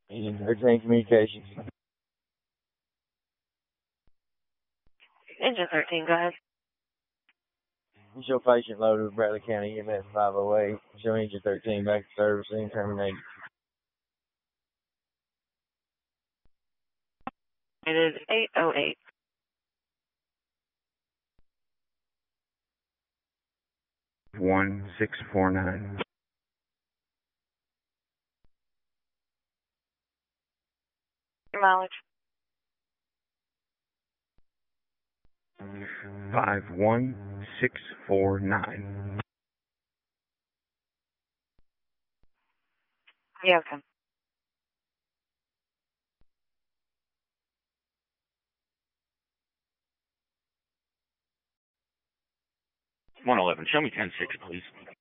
Agent 13 Communications. Engine 13, go ahead. Show patient loaded with Bradley County EMS 508. Show Engine 13 back to service and terminate. It is 808. One 649. Mileage. 51649. Yeah, okay. Show me 10-6, please.